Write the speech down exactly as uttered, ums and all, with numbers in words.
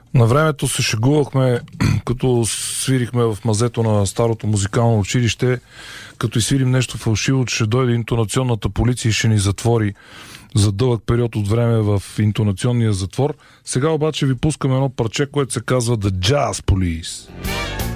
На времето се шегувахме, като свирихме в мазето на старото музикално училище, като изсвирим нещо фалшиво, че ще дойде интонационната полиция и ще ни затвори за дълъг период от време в интонационния затвор. Сега обаче ви пускаме едно парче, което се казва The Jazz Police.